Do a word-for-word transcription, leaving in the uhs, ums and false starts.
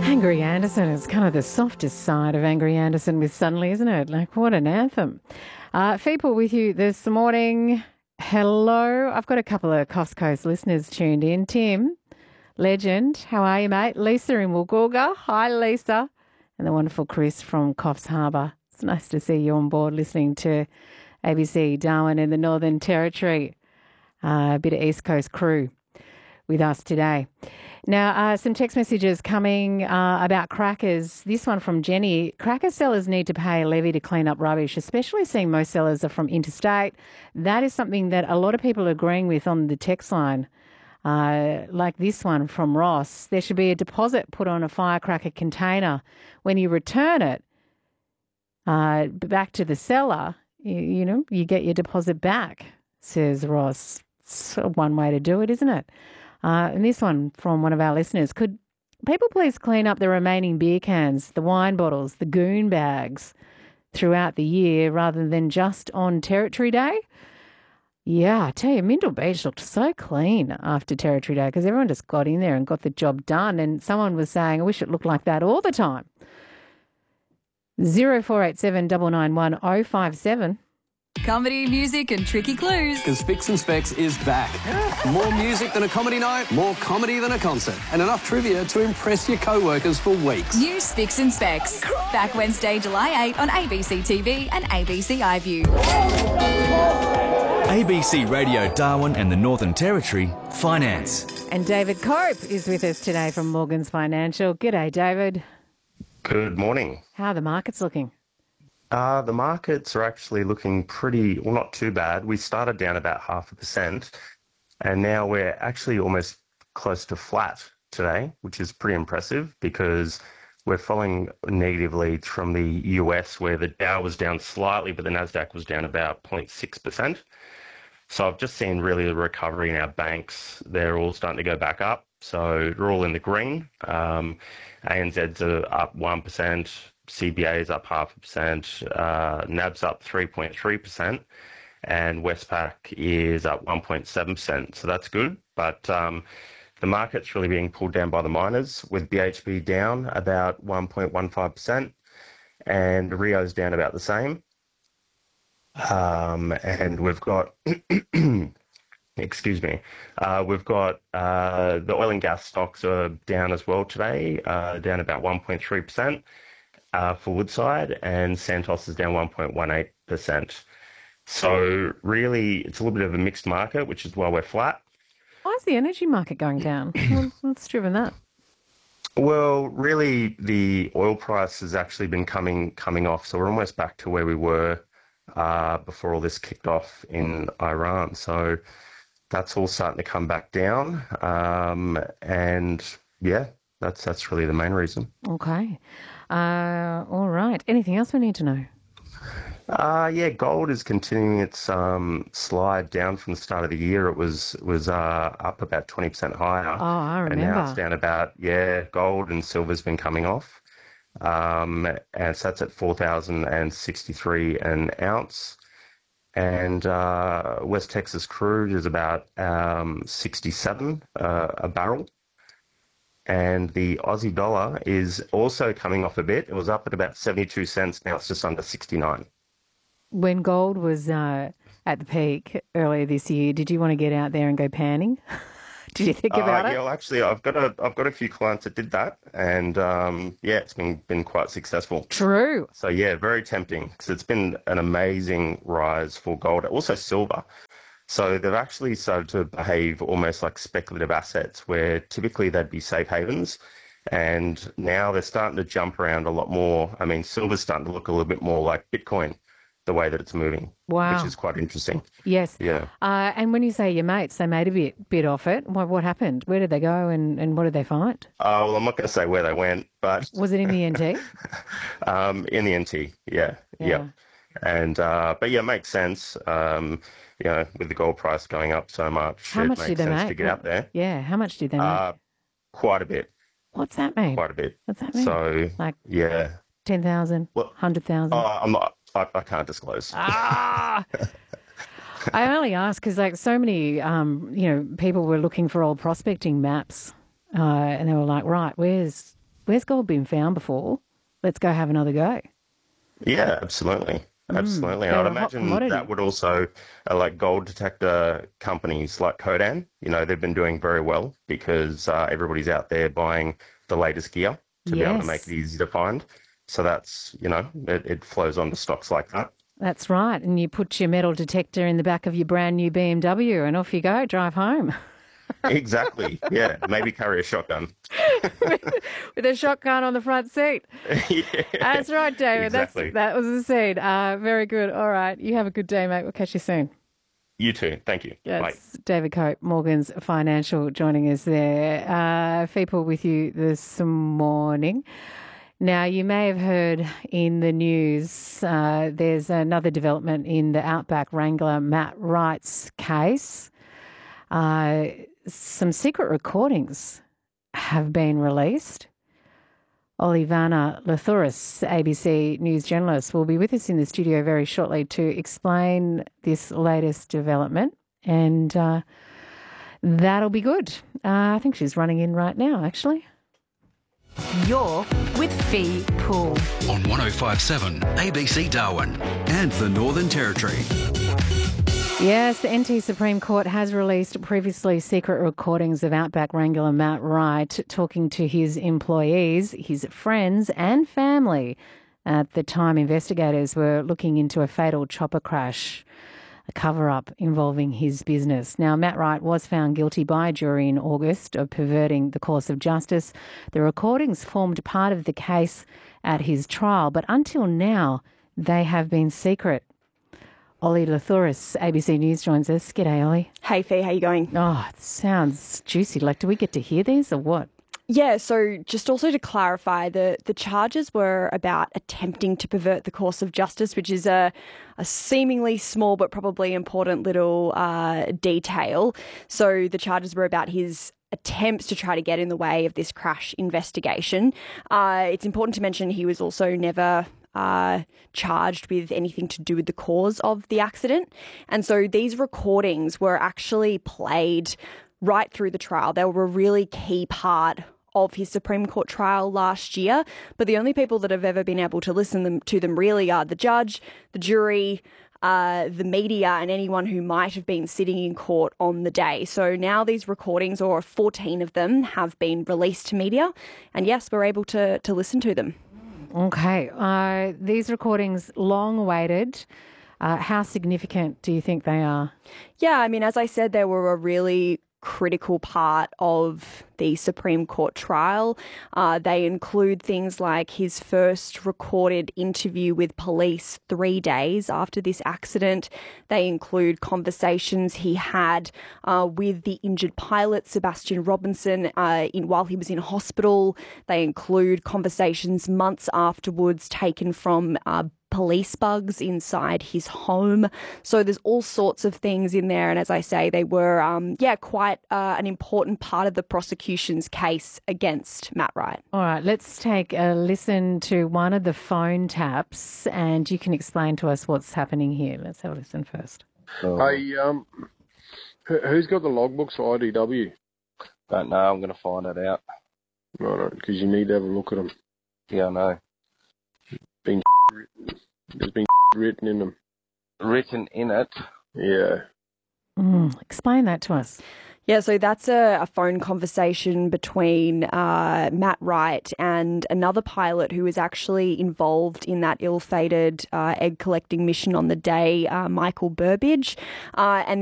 Angry Anderson is kind of the softest side of Angry Anderson with Suddenly, isn't it? Like, what an anthem. Uh, Feeple with you this morning. Hello. I've got a couple of Coast Coast listeners tuned in. Tim, legend, how are you, mate? Lisa in Woolgoolga. Hi, Lisa. And the wonderful Chris from Coffs Harbour. It's nice to see you on board listening to A B C Darwin in the Northern Territory. Uh, a bit of East Coast crew with us today. Now, uh, some text messages coming uh, about crackers. This one from Jenny. Cracker sellers need to pay a levy to clean up rubbish, especially seeing most sellers are from interstate. That is something that a lot of people are agreeing with on the text line. Uh, like this one from Ross. There should be a deposit put on a firecracker container. When you return it uh, back to the seller, you, you know, you get your deposit back, says Ross. It's one way to do it, isn't it? Uh, and this one from one of our listeners. Could people please clean up the remaining beer cans, the wine bottles, the goon bags throughout the year rather than just on Territory Day? Yeah, I tell you, Mindle Beach looked so clean after Territory Day because everyone just got in there and got the job done. And someone was saying, I wish it looked like that all the time. zero four eight seven nine nine one zero five seven. Comedy, music and tricky clues. Because Spicks and Specs is back. More music than a comedy night, more comedy than a concert, and enough trivia to impress your co-workers for weeks. New Spicks and Specs. Back Wednesday, July eighth on A B C T V and A B C iView. A B C Radio Darwin and the Northern Territory, Finance. And David Cope is with us today from Morgans Financial. G'day, David. Good morning. How are the markets looking? Uh, the markets are actually looking pretty, well, not too bad. We started down about half a percent, and now we're actually almost close to flat today, which is pretty impressive because we're falling negatively from the U S where the Dow was down slightly, but the Nasdaq was down about zero point six percent. So I've just seen really a recovery in our banks. They're all starting to go back up. So they're all in the green. Um, A N Z's are up one percent. C B A is up half a percent, uh, N A B's up three point three percent, and Westpac is up one point seven percent. So that's good. But um, the market's really being pulled down by the miners, with B H P down about one point one five percent, and Rio's down about the same. Um, and we've got, excuse me, uh, we've got uh, the oil and gas stocks are down as well today, uh, down about one point three percent. Uh, for Woodside, and Santos is down one point one eight percent. So really, it's a little bit of a mixed market, which is why we're flat. Why is the energy market going down? What's driven that? Well, really, the oil price has actually been coming coming off. So we're almost back to where we were uh, before all this kicked off in Iran. So that's all starting to come back down. Um, and yeah, that's that's really the main reason. Okay. Uh, all right. Anything else we need to know? Uh, yeah, gold is continuing its um, slide down from the start of the year. It was was uh, up about twenty percent higher. Oh, I remember. And now it's down about, yeah, gold and silver's been coming off. Um, and so that's at four thousand sixty-three an ounce. And uh, West Texas crude is about um, sixty-seven uh, a barrel. And the Aussie dollar is also coming off a bit. It was up at about seventy-two cents. Now it's just under sixty-nine. When gold was uh, at the peak earlier this year, did you want to get out there and go panning? Did you think about uh, it? Yeah, well, actually, I've got a I've got a few clients that did that, and um, yeah, it's been been quite successful. True. So yeah, very tempting because it's been an amazing rise for gold. Also silver. So they've actually started to behave almost like speculative assets where typically they'd be safe havens. And now they're starting to jump around a lot more. I mean, silver's starting to look a little bit more like Bitcoin, the way that it's moving. Wow. Which is quite interesting. Yes. Yeah. Uh, and when you say your mates, they made a bit bit off it. What, what happened? Where did they go and, and what did they find? Uh, well, I'm not going to say where they went, but... Was it in the N T? um, in the N T, yeah. Yeah. Yep. And, uh, but yeah, it makes sense. Um, you know, with the gold price going up so much, How it much makes did they sense make? to get out there. Yeah. How much did they make? Uh, quite a bit. What's that mean? Quite a bit. What's that mean? So, like yeah. ten thousand, Well, one hundred thousand? Uh, I'm not, I, I can't disclose. Ah! I only ask because, like, so many, um, you know, people were looking for old prospecting maps, uh, and they were like, right, where's where's gold been found before? Let's go have another go. Yeah, absolutely. Absolutely. Mm, and I'd they're a hot imagine commodity. that would also, uh, like gold detector companies like Codan, you know, they've been doing very well because uh, everybody's out there buying the latest gear to be able to make Yes. it easy to find. So that's, you know, it, it flows onto stocks like that. That's right. And you put your metal detector in the back of your brand new B M W and off you go, drive home. Exactly. Yeah. Maybe carry a shotgun. With a shotgun on the front seat. Yeah, That's right, David. exactly. That's That was the scene. Uh, very good. All right. You have a good day, mate. We'll catch you soon. You too. Thank you. Bye. That's David Cope, Morgan's Financial, joining us there. Uh, people with you this morning. Now, you may have heard in the news uh, there's another development in the Outback Wrangler Matt Wright's case. Uh, some secret recordings have been released. Olivana Lathouris, A B C News journalist, will be with us in the studio very shortly to explain this latest development, and uh, that'll be good. Uh, I think she's running in right now, actually. You're with Fee Pool. On one oh five point seven A B C Darwin. And the Northern Territory. Yes, the N T Supreme Court has released previously secret recordings of Outback Wrangler Matt Wright talking to his employees, his friends and family. At the time, investigators were looking into a fatal chopper crash, a cover-up involving his business. Now, Matt Wright was found guilty by a jury in August of perverting the course of justice. The recordings formed part of the case at his trial, but until now, they have been secret. Ollie Lathouris, A B C News, joins us. G'day, Ollie. Hey, Fee, how you going? Oh, it sounds juicy. Like, do we get to hear these or what? Yeah, so just also to clarify, the, the charges were about attempting to pervert the course of justice, which is a, a seemingly small but probably important little uh, detail. So the charges were about his attempts to try to get in the way of this crash investigation. Uh, it's important to mention he was also never Uh, charged with anything to do with the cause of the accident. And so these recordings were actually played right through the trial. They were a really key part of his Supreme Court trial last year. But the only people that have ever been able to listen them, to them really are the judge, the jury, uh, the media, and anyone who might have been sitting in court on the day. So now these recordings, or fourteen of them, have been released to media. And yes, we're able to, to listen to them. Okay. Uh, these recordings, long awaited. Uh, how significant do you think they are? Yeah, I mean, as I said, they were a really critical part of the Supreme Court trial. Uh, they include things like his first recorded interview with police three days after this accident. They include conversations he had uh, with the injured pilot, Sebastian Robinson, uh, in, while he was in hospital. They include conversations months afterwards taken from uh, police bugs inside his home. So there's all sorts of things in there. And as I say, they were, um, yeah, quite uh, an important part of the prosecution's case against Matt Wright. All right, let's take a listen to one of the phone taps and you can explain to us what's happening here. Let's have a listen first. Hey, um, who- who's got the logbooks for I D W? Don't know. I'm going to find it out. Right, because you need to have a look at them. Yeah, I know. Been written. There's been written in them. Written in it. Yeah. Mm, explain that to us. Yeah, so that's a, a phone conversation between uh, Matt Wright and another pilot who was actually involved in that ill-fated uh, egg collecting mission on the day, uh, Michael Burbidge. Uh, and